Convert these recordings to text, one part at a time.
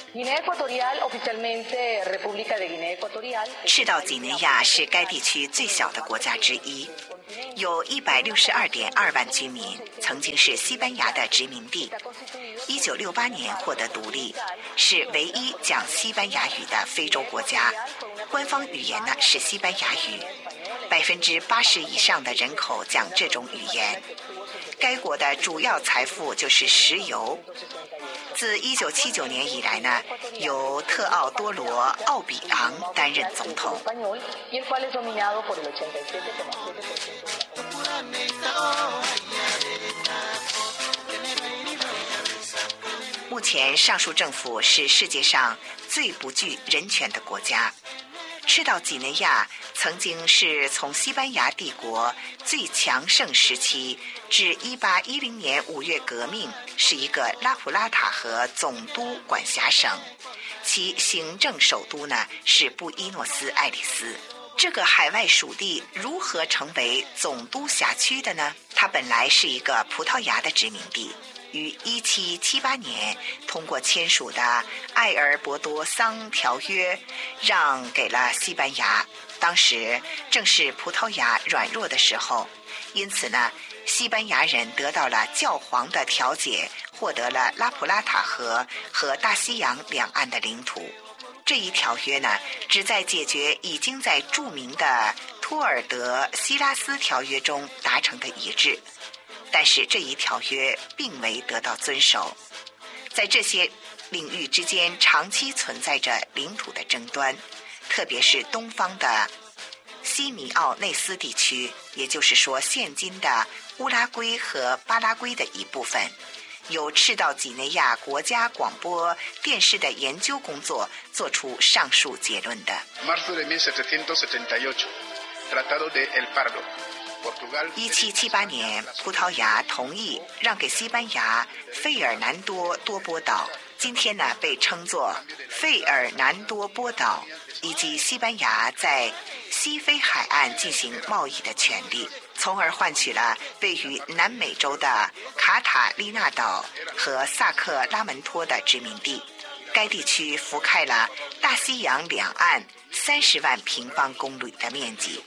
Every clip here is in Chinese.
赤道几内亚是该地区最小的国家之一，有162.2万居民，曾经是西班牙的殖民地。1968年获得独立，是唯一讲西班牙语的非洲国家，官方语言呢是西班牙语，80%以上的人口讲这种语言。该国的主要财富就是石油。自1979年以来呢，由特奥多罗·奥比昂担任总统。目前上述政府是世界上最不具人权的国家。赤道几内亚曾经是从西班牙帝国最强盛时期至1810年5月革命，是一个拉普拉塔河总督管辖省，其行政首都呢是布宜诺斯艾利斯。这个海外属地如何成为总督辖区的呢？它本来是一个葡萄牙的殖民地，于1778年通过签署的埃尔伯多桑条约让给了西班牙，当时正是葡萄牙软弱的时候，因此呢，西班牙人得到了教皇的调解，获得了拉普拉塔河和大西洋两岸的领土。这一条约呢，旨在解决已经在著名的托尔德西拉斯条约中达成的一致，但是这一条约并未得到遵守。在这些领域之间长期存在着领土的争端，特别是东方的西米奥内斯地区，也就是说现今的乌拉圭和巴拉圭的一部分。有赤道几内亚国家广播电视的研究工作做出上述结论的。1778年，葡萄牙同意让给西班牙费尔南多多波岛，今天呢被称作费尔南多波岛，以及西班牙在西非海岸进行贸易的权利，从而换取了位于南美洲的卡塔利纳岛和萨克拉门托的殖民地。该地区覆盖了大西洋两岸30万平方公里的面积。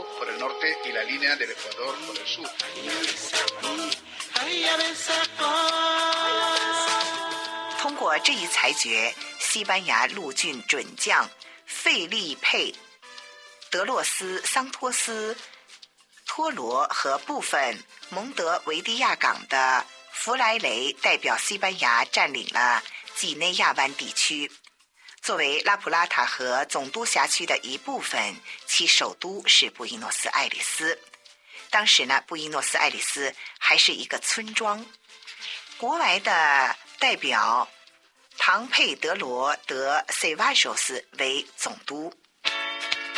通过这一裁决，西班牙陆军准将费利佩·德洛斯桑托斯托罗和部分蒙德维迪亚港的弗莱雷代表西班牙占领了几内亚湾地区。作为拉普拉塔河总督辖区的一部分，其首都是布宜诺斯艾利斯。当时呢，布宜诺斯艾利斯还是一个村庄。国外的代表唐佩德罗·德塞瓦索斯为总督。